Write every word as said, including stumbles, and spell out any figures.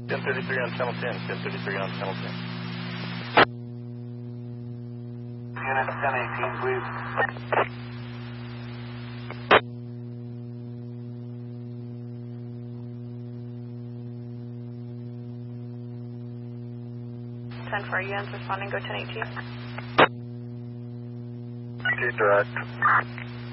ten thirty-three on channel ten, ten thirty-three on channel ten. Unit ten eighteen, please. ten four units responding, go ten eighteen. Okay, direct.